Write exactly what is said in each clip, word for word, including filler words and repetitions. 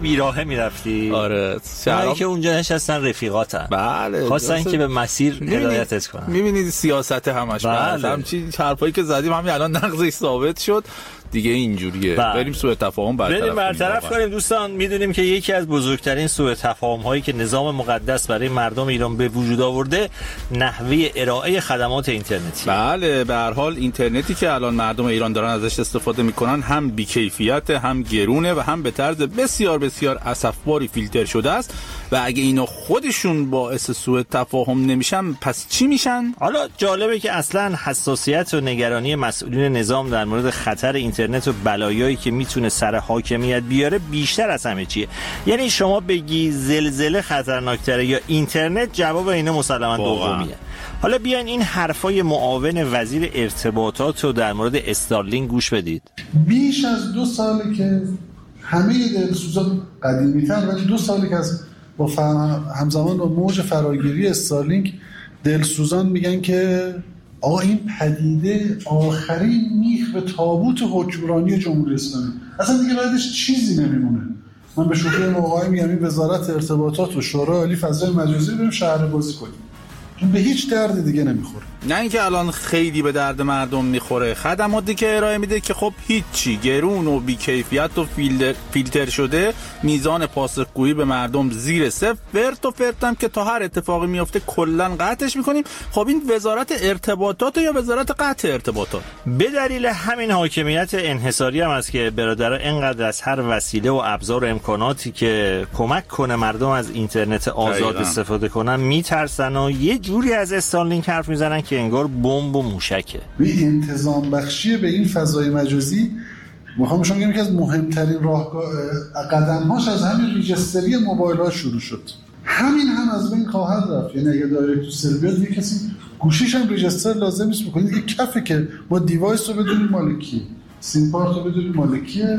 بیراهه میرفتی. آره شهرام که اونجا نشستن رفیقاتن. بله خواستن که به مسیر هدایتت کنن. میبینید سیاست همش بله. همچین حرفایی که زدیم همین الان نقضش ثابت شد دیگه اینجوریه. بریم سوء تفاهم برطرف بریم برطرف کنیم. دوستان میدونیم که یکی از بزرگترین سوء تفاهم هایی که نظام مقدس برای مردم ایران به وجود آورده نحوه ارائه خدمات اینترنتی. بله به هر حال اینترنتی که الان مردم ایران دارن ازش استفاده میکنن هم بی‌کیفیت، هم گرونه و هم به طرز بسیار بسیار اسفباری فیلتر شده است و اگه اینا خودشون باعث سوء تفاهم نمیشن پس چی میشن؟ حالا جالبه که اصلا حساسیت و نگرانی مسئولین نظام در مورد خطر اینترنت و بلایایی که میتونه سر حاکمیت بیاره بیشتر از همه چیه. یعنی شما بگی زلزله خطرناکتره یا اینترنت، جواب اینا مسلماً دومیه. حالا بیاین این حرفای معاون وزیر ارتباطات رو در مورد استارلینک گوش بدید. بیش از دو ساله که همه دلسوزان قدیمی‌تر ولی دو ساله که از با همزمان با موج فراگیری استارلینک دلسوزان میگن که آقا این پدیده آخرین میخ به تابوت حکمرانی جمهوری اسلامی، اصلا دیگه بعدش چیزی نمیمونه. من به شوخی موقعی میگم این وزارت ارتباطات و شورای عالی فضای مجازی رو بریم شهر بازی کنیم، چون به هیچ درد دیگه نمیخوره. نه اینکه الان خیلی به درد مردم میخوره، خدماتی که ارائه میده که خب هیچی، گرون و بیکیفیت و فیلتر, فیلتر شده، میزان پاسخگویی به مردم زیر صفر، فرت و فرتم که تا هر اتفاقی میفته کلا قطعش میکنیم. خب این وزارت ارتباطات یا وزارت قطع ارتباطات؟ به دلیل همین حاکمیت انحصاری هم است که برادرها اینقدر از هر وسیله و ابزار و امکاناتی که کمک کنه مردم از اینترنت آزاد استفاده کنن میترسن و یه جوری از استارلینک حرف میزنن که انگار بمب و موشکه. بی انتظام بخشی به این فضای مجازی میخوام شما بگم که از مهمترین راهکار قدم‌هاش از همین ریجستری موبایل‌ها شروع شد. همین هم از بین خواهد رفت. یعنی اگه دایرکت تو سل بیاد یه کسی گوشیش هم ریجستر لازم نیست بکنید، دیگه کافه که ما دیوایس رو بدونیم مال کیه، سیم کارت رو بدونیم مال کیه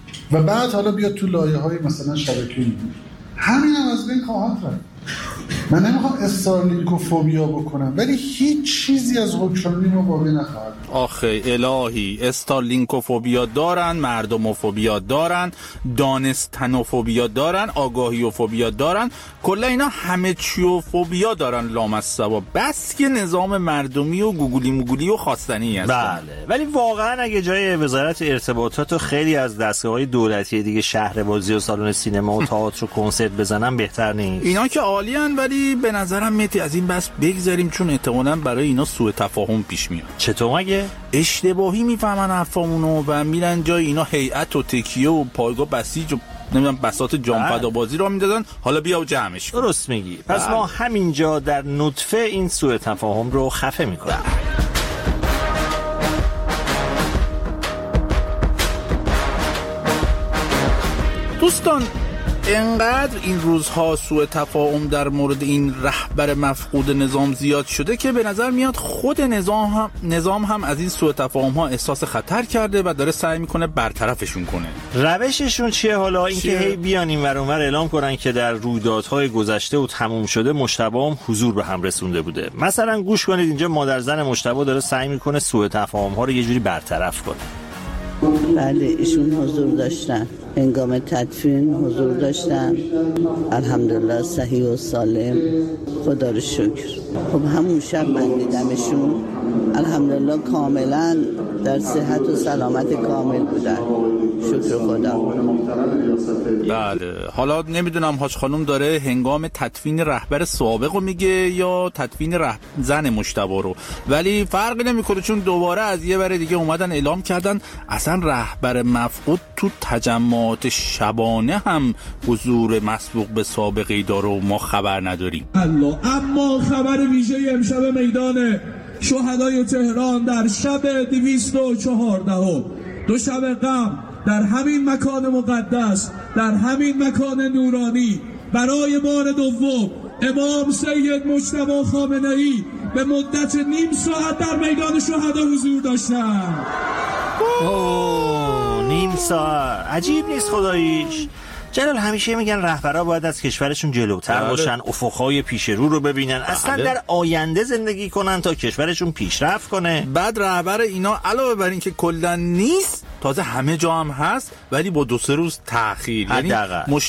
و بعد حالا بیاد تو لایه‌های مثلا شبکه‌ای. همین هم از بین خواهد رفت. من نمیخوام استارلینکوفوبیا بکنم ولی هیچ چیزی از حکمرانی ما باقی نخواهد. آخه الهی، استارلینکوفوبیا دارن، مردموفوبیا دارن، دانستنوفوبیا دارن، آگاهیوفوبیا دارن، کلا اینا همه چیوفوبیا دارن لامصبا. بس که نظام مردمی و گوگلی موگولی و خواستنی هست. بله ولی واقعا اگه جای وزارت ارتباطات و خیلی از دستگاه‌های دولتی دیگه شهربازی و سالن سینما و تئاتر و کنسرت بزنن بهتر نیست؟ اینا که عالیان ولی به نظرم میتی از این بس بگذاریم چون احتمالاً برای اینا سوء تفاهم پیش میاد. چطور مگه؟ اشتباهی میفهمن حرفامونو و میرن جای اینا هیئت و تکیه و پایگاه بسیج و نمیدونم بساط جامفدا بازی را میدادن، حالا بیا و جمعش کن. درست میگی. پس بله. ما همینجا در نطفه این سوء تفاهم رو خفه میکنیم. دوستان انقدر این روزها سوء تفاهم در مورد این رهبر مفقود نظام زیاد شده که به نظر میاد خود نظام هم, نظام هم از این سوء تفاهم ها احساس خطر کرده و داره سعی میکنه برطرفشون کنه. روششون چیه حالا؟ اینکه هی بیان این ور اون ور اعلام کنن که در رویدادهای گذشته و تموم شده مجتبی هم حضور به هم رسونده بوده. مثلا گوش کنید اینجا مادر زن مجتبی داره سعی میکنه سوء تفاهم ها رو یه جوری برطرف کنه. بله ایشون حضور داشتن، هنگام تدفین حضور داشتن، الحمدلله صحیح و سالم، خدا رو شکر. خب همون شب من دیدمشون، الحمدلله کاملا در صحت و سلامت کامل بودن، شکر خدا. بله حالا نمیدونم حاج خانم داره هنگام تدفین رهبر سابق رو میگه یا تدفین رهبر زن مجتبی رو، ولی فرقی نمیکنه چون دوباره از یه بره دیگه اومدن اعلام کردن اصلا رهبر مفقود تو تجمعات شبانه هم حضور مسبوق به سابقه‌ای داره و ما خبر نداریم. الله. اما خبر ویژه امشب میدان شهدای تهران در شب دویست و چهاردهم، دو شب قبل در همین مکان مقدس، در همین مکان نورانی، برای بار دوم امام سید مجتبی خامنه‌ای به مدت نیم ساعت در میدان شهدا حضور داشتن. اوه نیم ساعت، عجیب نیست خداییش. جلال همیشه میگن رهبرها باید از کشورشون جلوتر بله. باشن، افقهای پیش رو رو ببینن، بله. اصلا در آینده زندگی کنن تا کشورشون پیشرفت کنه. بعد رهبر اینا علاوه بر این که کلا نیست، تازه همه جا هم هست ولی با دو سه روز تأخیر، یعنی